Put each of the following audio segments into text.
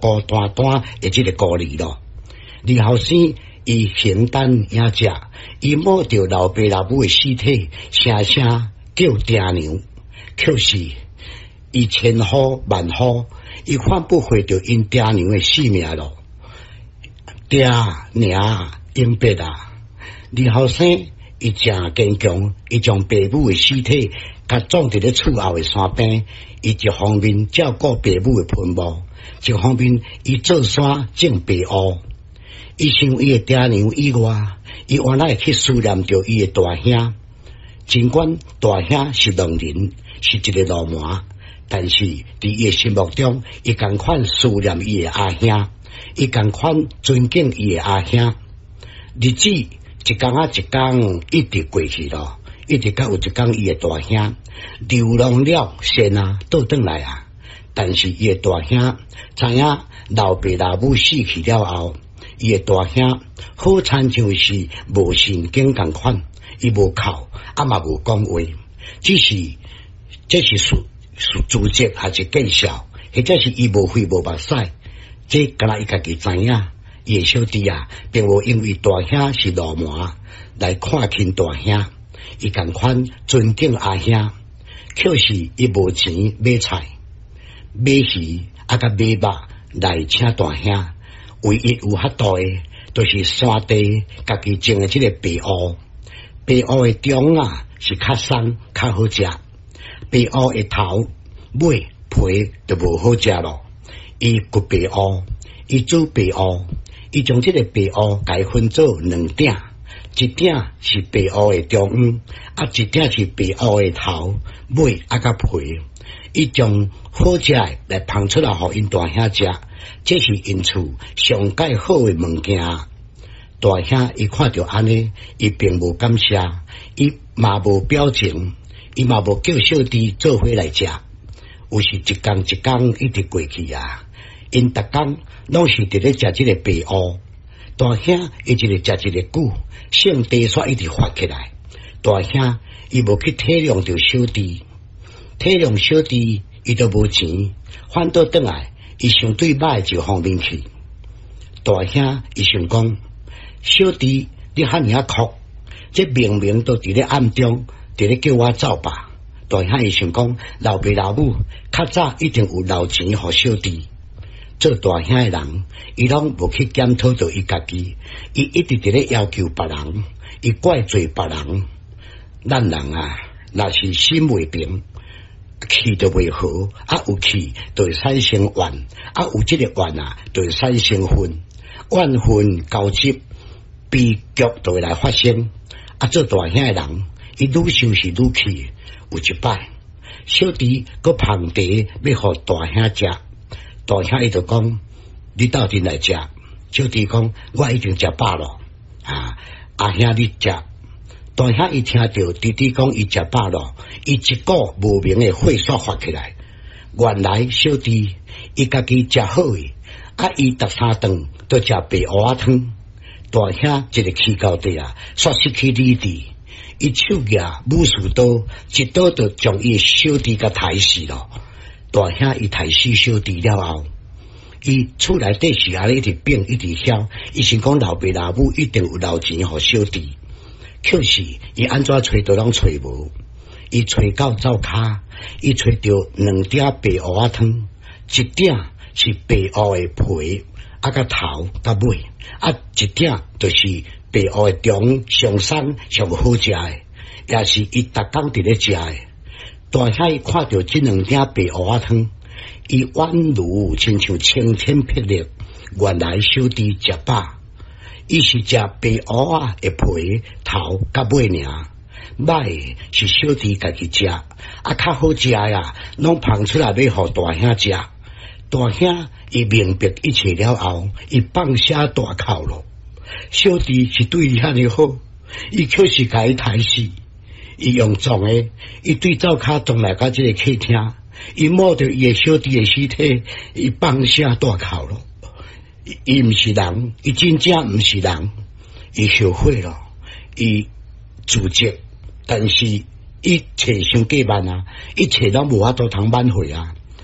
孤单单的这个故事咯。李后生伊形单影只，伊摸着老爸老母的尸体，声声叫爹娘，可是伊千呼万呼，伊看不回着因爹娘的性命咯。爹娘永别啊！李后生伊真坚强，伊将爸母的尸体甲装伫咧厝后的山边，伊一方面照顾爸母的坟墓，一方面伊做山种白乌。伊想伊的爹娘以外，伊原来去思念着伊的大兄。尽管大兄是狼人，是一个流氓，但是伫伊的心目中，伊同款思念伊的阿兄，伊同款尊敬伊的阿兄。日子一天啊一天一直过去咯，一直到有一天伊的大兄流浪了先啊倒转来啊，但是伊的大兄知影老爸老母死去了后，伊的大兄好惨像是无神经同款，伊无哭啊嘛无讲话，只是这是自责还是见笑，或者是伊无血无目屎，这敢若伊家己知影。伊的小弟啊，并无因为大兄是流氓来看轻大兄，伊同款尊敬阿兄，可是伊无钱买菜、买鱼啊，甲买肉来请大兄。唯一有法度的，就是山地家己种的这个白乌。白乌的种啊是较松较好食，白乌的头尾皮就无好食咯。伊割白乌，伊煮白乌。伊将这个白乌改分做两鼎，一鼎是白乌的中央，啊一鼎是白乌的头尾啊甲皮。伊将好食的来捧出来，互因大兄食，这是因厝上介好的物件。大兄伊看到安尼，伊并无感谢，伊嘛无表情，伊嘛无叫小弟做伙来食。有时一天一天一直过去啊。因逐工拢是伫咧食即个白乌，大兄伊一日食一日久，性地煞一直发起来。大兄伊无去体谅着小弟，体谅小弟伊都无钱，反倒转来伊想对歹一方面去。大兄伊想讲，小弟你遐尔啊哭，这明明都伫咧暗中伫咧叫我走吧。大兄伊想讲，老爸老母较早一定有留钱互小弟。做大兄的人，伊拢无去检讨着伊家己，伊一直伫咧要求别人，伊怪罪别人。咱人啊，若是心未平，气就袂好，啊有气就会产生怨，啊有这个怨啊，就会产生恨，怨恨交织，悲剧就会来发生。啊，做大兄的人，伊愈想是愈气。有一摆，小弟搁捧茶要互大兄食。大兄伊就讲，你斗阵来食。小弟讲，我已经食饱了。啊，阿兄你食。大兄伊听到弟弟讲伊食饱了，伊一股无名的火煞发起来。原来小弟伊家己食好诶，啊伊逐三顿都食白蚵仔汤。大兄一个气到底啊，煞失去理智。伊手举武士刀，一刀就将伊小弟甲刣死了。大兄伊刣死小弟了后，伊厝内底是安尼一直变一直晓，伊想讲老爸老母一定有留钱互小弟，可是伊安怎找都拢找无。伊找到灶骹，伊找到两鼎白蚵仔汤，一鼎是白蚵的皮，啊甲头甲尾，啊一鼎就是白蚵的中上松上好食的，也是伊逐工伫咧食的。大兄伊看到这两鼎白蚵仔汤，伊宛如亲像晴天霹雳。原来小弟食饱，伊是食白蚵仔的皮头甲尾尔，歹是小弟家己食，啊较好食呀，拢捧出来要互大兄食。大兄伊明白一切了后，伊放声大哭咯。小弟是对伊遐尼好，伊却是甲伊刣死。伊用撞的，伊对灶骹撞来到这个客厅，伊摸着伊的小弟的尸体，伊放声大哭咯。伊毋是人，伊真正毋是人，伊后悔咯，伊自责，但是伊找伤过万啊，伊找拢无法度通挽回啊。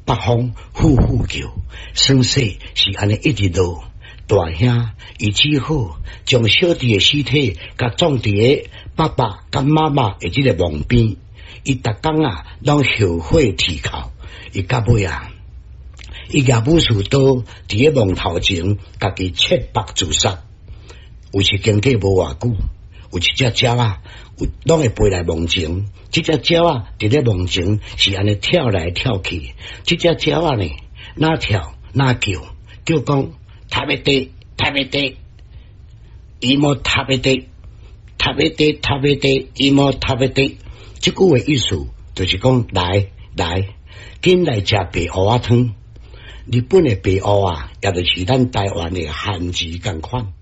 北方呼呼叫，算说是安尼一直落。大兄伊只好将小弟的尸体甲葬伫个爸爸甲妈妈的这个墓边，伊逐工啊拢后悔啼哭，伊到尾啊，伊举武士刀伫个墓头前，家己切腹自杀。有时经过无偌久，有一只鸟啊，拢会飞来墓前。这只鸟啊，伫咧墓前是安尼跳来跳去。这只鸟啊呢，哪跳哪叫，叫讲塔要地，塔要地，伊莫塔要地，塔要地，塔要地，伊莫塔要地。这句话意思就是讲来，紧来食白蚵仔汤。日本的白蚵啊，也就是咱台湾的汉字共款。